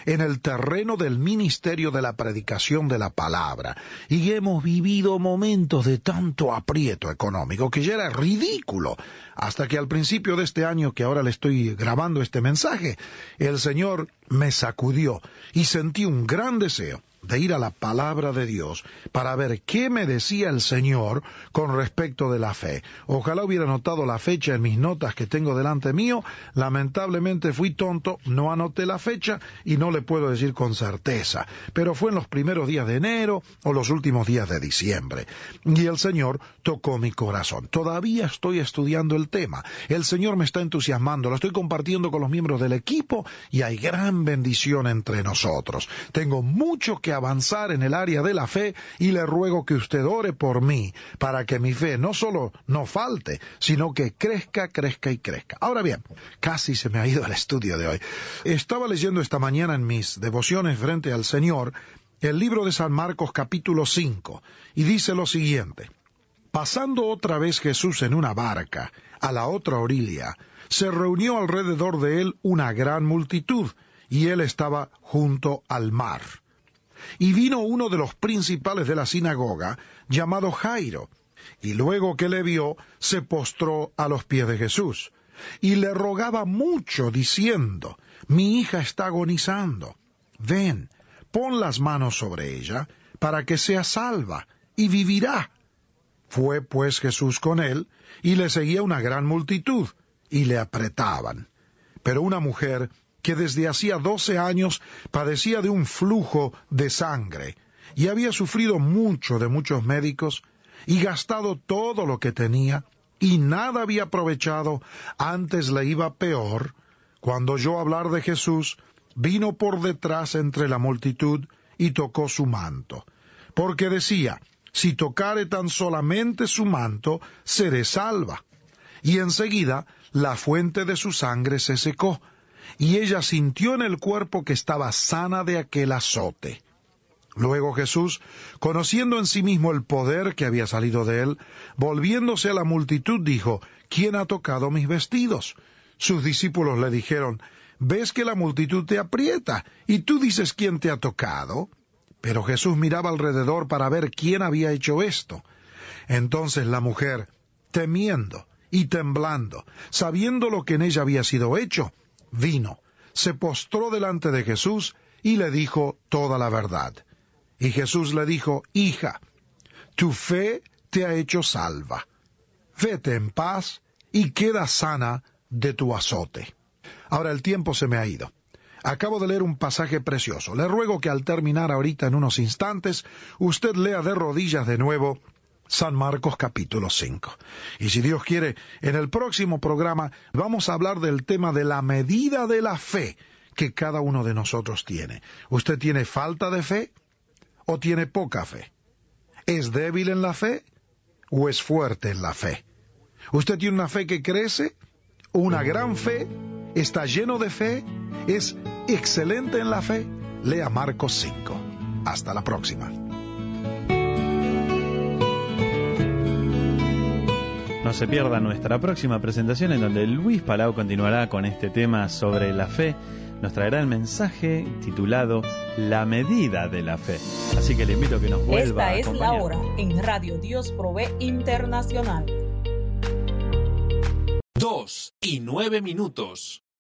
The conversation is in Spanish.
en el terreno del ministerio de la predicación de la palabra, y hemos vivido momentos de tanto aprieto económico que ya era ridículo, hasta que al principio de este año que ahora le estoy grabando este mensaje, el Señor me sacudió y sentí un gran deseo de ir a la palabra de Dios para ver qué me decía el Señor con respecto de la fe. Ojalá hubiera notado la fecha en mis notas que tengo delante mío. Lamentablemente fui tonto, no anoté la fecha y no le puedo decir con certeza, pero fue en los primeros días de enero o los últimos días de diciembre. Y el Señor tocó mi corazón. Todavía estoy estudiando el tema. El Señor me está entusiasmando, lo estoy compartiendo con los miembros del equipo y hay gran bendición entre nosotros. Tengo mucho que avanzar en el área de la fe y le ruego que usted ore por mí para que mi fe no solo no falte, sino que crezca, crezca y crezca. Ahora bien, casi se me ha ido el estudio de hoy. Estaba leyendo esta mañana en mis devociones frente al Señor el libro de San Marcos capítulo 5 y dice lo siguiente: pasando otra vez Jesús en una barca a la otra orilla, se reunió alrededor de él una gran multitud y él estaba junto al mar. Y vino uno de los principales de la sinagoga, llamado Jairo, y luego que le vio, se postró a los pies de Jesús, y le rogaba mucho, diciendo: mi hija está agonizando. Ven, pon las manos sobre ella, para que sea salva, y vivirá. Fue pues Jesús con él, y le seguía una gran multitud, y le apretaban. Pero una mujer que desde hacía 12 años padecía de un flujo de sangre, y había sufrido mucho de muchos médicos, y gastado todo lo que tenía, y nada había aprovechado, antes le iba peor, cuando oyó hablar de Jesús, vino por detrás entre la multitud, y tocó su manto, porque decía: si tocare tan solamente su manto, seré salva. Y enseguida la fuente de su sangre se secó, y ella sintió en el cuerpo que estaba sana de aquel azote. Luego Jesús, conociendo en sí mismo el poder que había salido de él, volviéndose a la multitud, dijo: ¿quién ha tocado mis vestidos? Sus discípulos le dijeron: ¿ves que la multitud te aprieta? ¿Y tú dices quién te ha tocado? Pero Jesús miraba alrededor para ver quién había hecho esto. Entonces la mujer, temiendo y temblando, sabiendo lo que en ella había sido hecho, vino, se postró delante de Jesús y le dijo toda la verdad. Y Jesús le dijo: hija, tu fe te ha hecho salva. Vete en paz y queda sana de tu azote. Ahora el tiempo se me ha ido. Acabo de leer un pasaje precioso. Le ruego que al terminar ahorita en unos instantes, usted lea de rodillas de nuevo San Marcos capítulo 5. Y si Dios quiere, en el próximo programa vamos a hablar del tema de la medida de la fe que cada uno de nosotros tiene. ¿Usted tiene falta de fe o tiene poca fe? ¿Es débil en la fe o es fuerte en la fe? ¿Usted tiene una fe que crece? ¿Una gran fe? ¿Está lleno de fe? ¿Es excelente en la fe? Lea Marcos 5. Hasta la próxima. No se pierda nuestra próxima presentación, en donde Luis Palau continuará con este tema sobre la fe. Nos traerá el mensaje titulado La medida de la fe. Así que le invito a que nos vuelva a acompañar. Esta es la hora en Radio Dios Provee Internacional. 2:09.